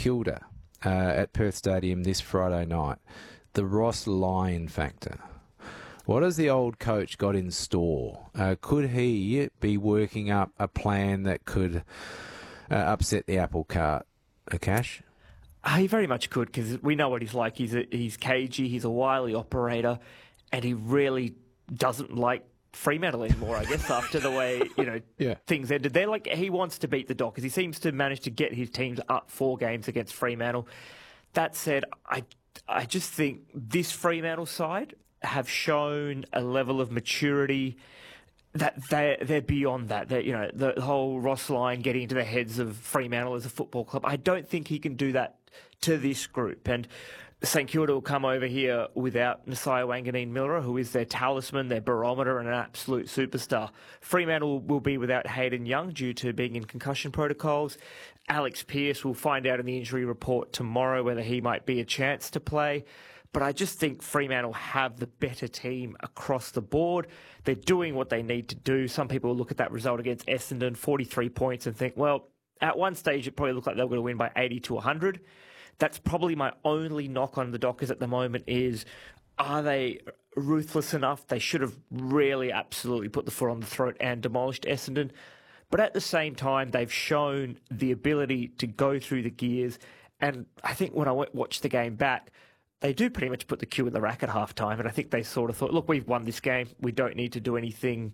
Kilda at Perth Stadium this Friday night. The Ross Lyon factor. What has the old coach got in store? Could he be working up a plan that could upset the apple cart? Cash? He very much could, because we know what he's like. He's cagey, he's a wily operator, and he really doesn't like Fremantle anymore, I guess, after the way, things ended. He wants to beat the Dockers. He seems to manage to get his teams up 4 games against Fremantle. That said, I just think this Fremantle side have shown a level of maturity that they're beyond that. The whole Ross Lyon getting into the heads of Fremantle as a football club, I don't think he can do that to this group. And St Kilda will come over here without Nasiah Wanganeen-Miller, who is their talisman, their barometer, and an absolute superstar. Fremantle will be without Hayden Young due to being in concussion protocols. Alex Pearce will find out in the injury report tomorrow whether he might be a chance to play. But I just think Fremantle have the better team across the board. They're doing what they need to do. Some people will look at that result against Essendon, 43 points, and think, well, at one stage it probably looked like they were going to win by 80 to 100. That's probably my only knock on the Dockers at the moment is, are they ruthless enough? They should have really absolutely put the foot on the throat and demolished Essendon. But at the same time, they've shown the ability to go through the gears. And I think when I watched the game back, they do pretty much put the cue in the rack at halftime. And I think they sort of thought, look, we've won this game. We don't need to do anything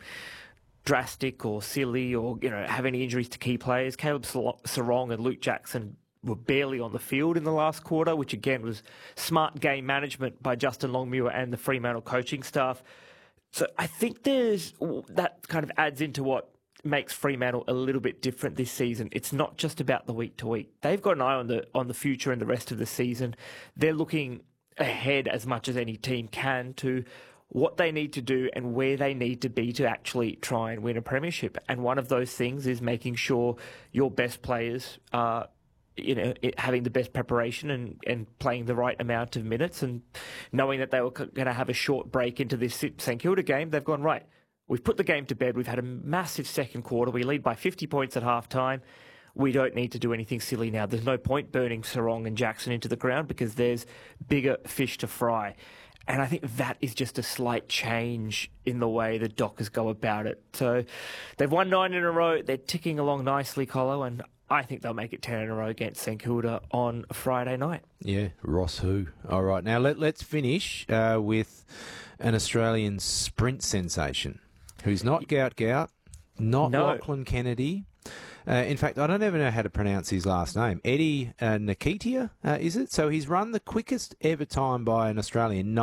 drastic or silly or, have any injuries to key players. Caleb Sarong and Luke Jackson were barely on the field in the last quarter, which again was smart game management by Justin Longmuir and the Fremantle coaching staff. So I think that kind of adds into what makes Fremantle a little bit different this season. It's not just about the week to week. They've got an eye on the future and the rest of the season. They're looking ahead as much as any team can to what they need to do and where they need to be to actually try and win a premiership. And one of those things is making sure your best players are having the best preparation and playing the right amount of minutes, and knowing that they were going to have a short break into this St Kilda game, they've gone, right, we've put the game to bed, we've had a massive second quarter, we lead by 50 points at half-time, we don't need to do anything silly now. There's no point burning Sarong and Jackson into the ground because there's bigger fish to fry. And I think that is just a slight change in the way the Dockers go about it. So they've won 9 in a row, they're ticking along nicely, Colo, and I think they'll make it 10 in a row against St Kilda on Friday night. Yeah, Ross who. All right, now let's finish with an Australian sprint sensation who's not Gout, not Lachlan Kennedy. In fact, I don't even know how to pronounce his last name. Eddie Nketiah, is it? So he's run the quickest ever time by an Australian,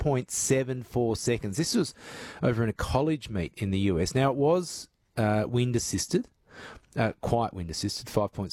9.74 seconds. This was over in a college meet in the US. Now, it was wind-assisted. Quite wind-assisted,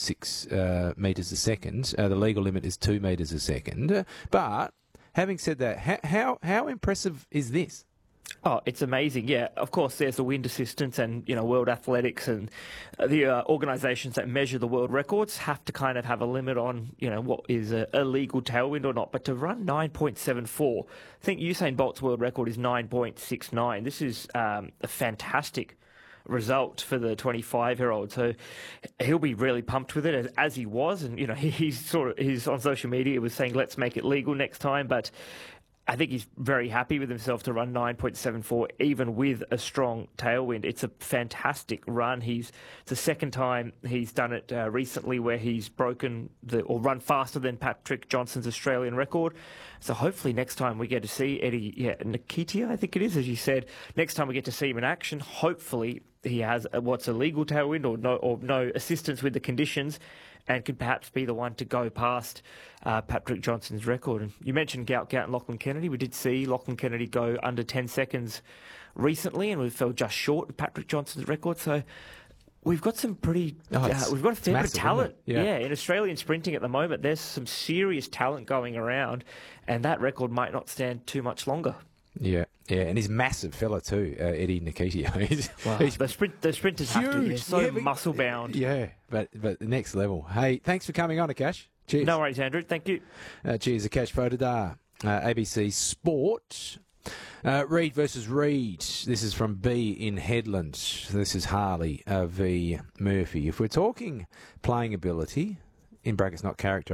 5.6 metres a second. The legal limit is 2 metres a second. But having said that, how impressive is this? Oh, it's amazing. Yeah, of course, there's the wind assistance and, World Athletics and the organisations that measure the world records have to kind of have a limit on, what is a legal tailwind or not. But to run 9.74, I think Usain Bolt's world record is 9.69. This is a fantastic result for the 25-year-old. So he'll be really pumped with it as he was. And, he's on social media was saying, let's make it legal next time. But I think he's very happy with himself to run 9.74, even with a strong tailwind. It's a fantastic run. It's the second time he's done it recently where he's broken or run faster than Patrick Johnson's Australian record. So hopefully next time we get to see Eddie Nketiah, I think it is, as you said. Next time we get to see him in action, hopefully he has what's a legal tailwind or no assistance with the conditions, and could perhaps be the one to go past Patrick Johnson's record. And you mentioned Gout and Lachlan Kennedy. We did see Lachlan Kennedy go under 10 seconds recently, and we fell just short of Patrick Johnson's record. So we've got some we've got a fair bit of talent. Yeah, in Australian sprinting at the moment, there's some serious talent going around, and that record might not stand too much longer. Yeah, and he's a massive fella too, Eddie Nketiah. He's the sprinters have to be so muscle bound. Yeah, but the next level. Hey, thanks for coming on, Akash. Cheers. No worries, Andrew. Thank you. Cheers, Akash Fotodar, ABC Sport. Reed versus Reed. This is from B in Headland. This is Harley v Murphy. If we're talking playing ability, in brackets not character,